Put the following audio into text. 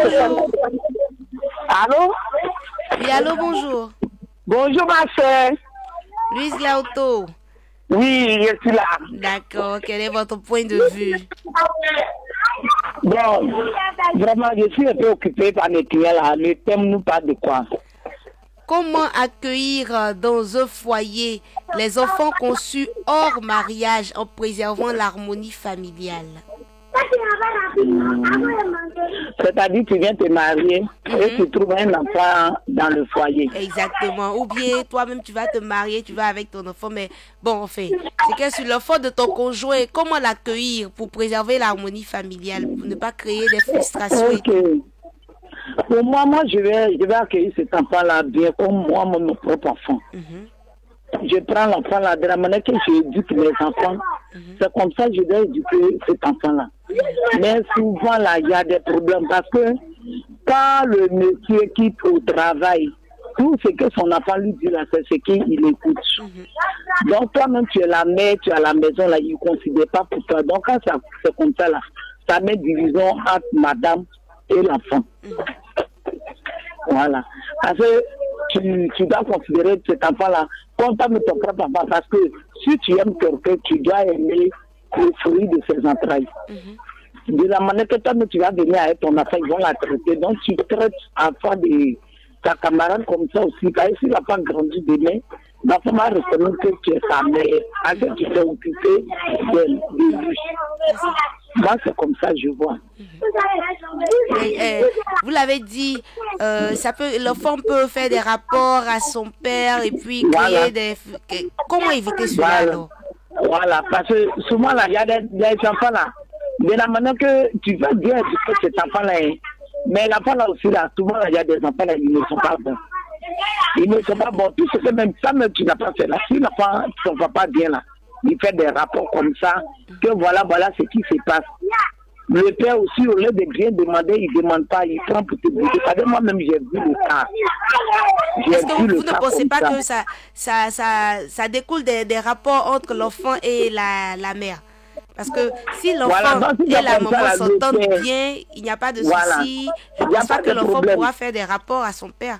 bonjour. Allô? Oui, allô, bonjour. Bonjour, ma soeur. Louise Lauto. Oui, je suis là. D'accord, quel est votre point de vue? Bon, vraiment, je suis un peu occupé par mes clients là. Ne thème-nous pas de quoi. Comment accueillir dans un foyer les enfants conçus hors mariage en préservant l'harmonie familiale? C'est-à-dire, tu viens te marier et tu trouves un enfant dans le foyer. Exactement. Ou bien toi-même tu vas te marier, tu vas avec ton enfant, mais bon, en fait, c'est que sur l'enfant de ton conjoint, comment l'accueillir pour préserver l'harmonie familiale, pour ne pas créer des frustrations? Ok. Pour moi, je vais accueillir cet enfant-là bien comme moi, mon propre enfant. Je prends l'enfant là de la manière que j'éduque mes enfants. C'est comme ça que je dois éduquer cet enfant-là. Mais souvent là, il y a des problèmes parce que quand le monsieur quitte au travail, tout ce que son enfant lui dit là, c'est ce qu'il écoute. Donc toi-même, tu es la mère, tu es à la maison là, il ne considère pas pour toi. Donc quand c'est comme ça là, ça met division entre madame et l'enfant. Voilà. Parce que tu dois considérer cet enfant-là comme ton propre enfant. Parce que si tu aimes quelqu'un, tu dois aimer le fruit de ses entrailles. De la manière que toi, tu vas venir avec ton enfant, ils vont la traiter. Donc tu traites l'enfant de ta camarade comme ça aussi. Car si l'enfant grandit demain, l'enfant va reconnaître que tu es sa mère. Parce que tu t'es occupé de lui. Moi, c'est comme ça je vois. Vous l'avez dit, l'enfant peut faire des rapports à son père et puis créer des... Comment éviter cela alors? Voilà, parce que souvent là, il y a des enfants là, de la manière que tu vas bien éduquer cet enfant là, mais l'enfant là aussi là, souvent là, il y a des enfants là, ils ne sont pas bons. Ils ne sont pas bons. Tout ce que même ça, même tu n'as pas fait là, si l'enfant ne va pas bien là, il fait des rapports comme ça, que voilà ce qui se passe. Le père aussi, au lieu de bien demander, il ne demande pas, il prend pour te bouger. Moi-même, j'ai vu le cas. Est-ce que vous ne pensez pas que ça découle des rapports entre l'enfant et la mère? Parce que si l'enfant et la maman s'entendent bien, il n'y a pas de souci. Je ne pense pas que l'enfant pourra faire des rapports à son père.